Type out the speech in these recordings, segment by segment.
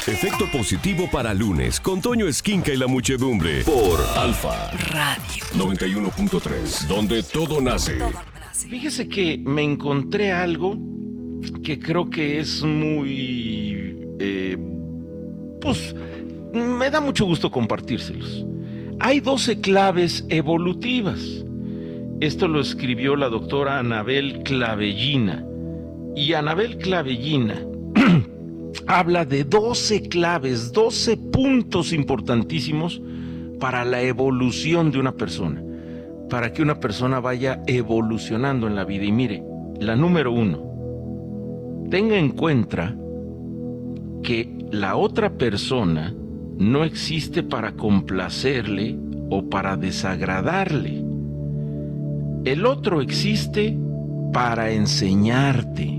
Efecto positivo para lunes con Toño Esquinca y la muchedumbre por Alfa Radio 91.3, donde todo nace. Fíjese que me encontré algo que creo que es muy... me da mucho gusto compartírselos. Hay 12 claves evolutivas. Esto lo escribió la doctora Anabel Clavellina. Y Anabel Clavellina habla de 12 claves, 12 puntos importantísimos para la evolución de una persona, para que una persona vaya evolucionando en la vida. Y mire, la número 1, tenga en cuenta que la otra persona no existe para complacerle o para desagradarle. El otro existe para enseñarte.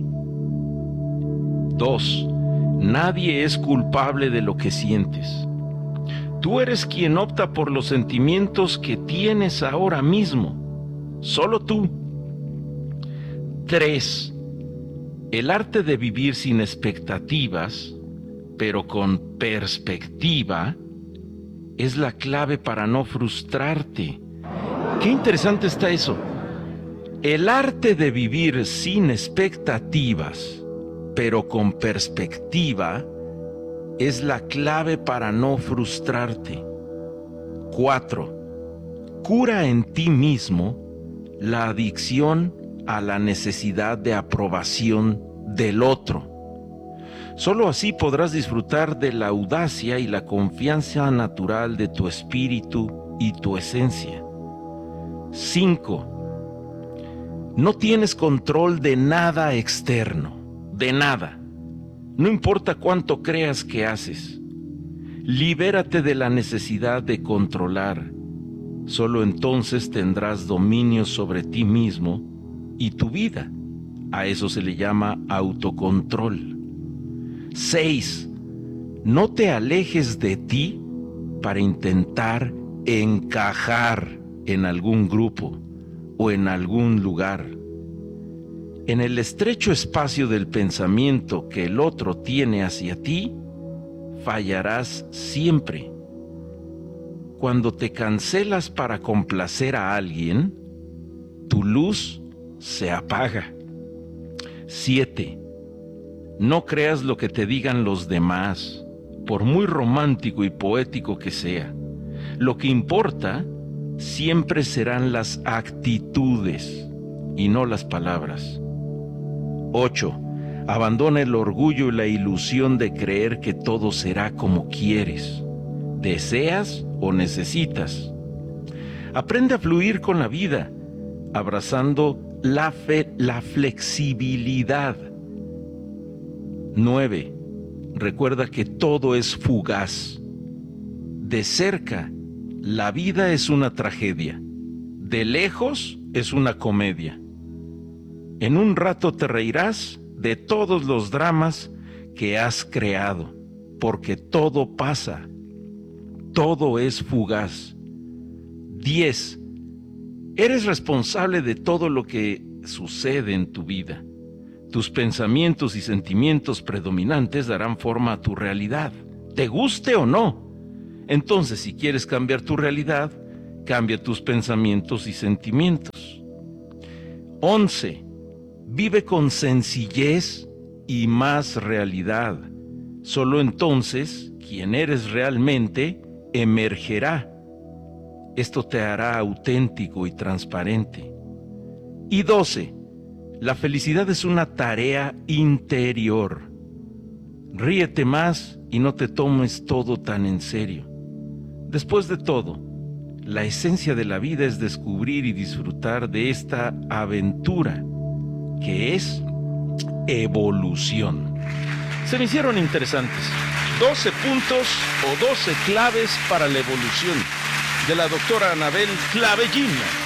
2, nadie es culpable de lo que sientes. Tú eres quien opta por los sentimientos que tienes ahora mismo. Solo tú. 3, el arte de vivir sin expectativas, pero con perspectiva, es la clave para no frustrarte. Qué interesante está eso. El arte de vivir sin expectativas, pero con perspectiva, es la clave para no frustrarte. 4, cura en ti mismo la adicción a la necesidad de aprobación del otro. Solo así podrás disfrutar de la audacia y la confianza natural de tu espíritu y tu esencia. 5, no tienes control de nada externo, de nada. No importa cuánto creas que haces. Libérate de la necesidad de controlar. Solo entonces tendrás dominio sobre ti mismo y tu vida. A eso se le llama autocontrol. 6, no te alejes de ti para intentar encajar en algún grupo o en algún lugar. En el estrecho espacio del pensamiento que el otro tiene hacia ti, fallarás siempre. Cuando te cancelas para complacer a alguien, tu luz se apaga. 7, no creas lo que te digan los demás, por muy romántico y poético que sea. Lo que importa siempre serán las actitudes y no las palabras. 8, abandona el orgullo y la ilusión de creer que todo será como quieres, deseas o necesitas. Aprende a fluir con la vida, abrazando la flexibilidad. 9, recuerda que todo es fugaz. De cerca, la vida es una tragedia. De lejos, es una comedia. En un rato te reirás de todos los dramas que has creado, porque todo pasa. Todo es fugaz. 10, eres responsable de todo lo que sucede en tu vida. Tus pensamientos y sentimientos predominantes darán forma a tu realidad, te guste o no. Entonces, si quieres cambiar tu realidad, cambia tus pensamientos y sentimientos. 11, vive con sencillez y más realidad. Solo entonces, quien eres realmente emergerá. Esto te hará auténtico y transparente. Y 12, la felicidad es una tarea interior. Ríete más y no te tomes todo tan en serio. Después de todo, la esencia de la vida es descubrir y disfrutar de esta aventura, que es evolución. Se me hicieron interesantes. 12 puntos o 12 claves para la evolución, de la doctora Anabel Clavellina.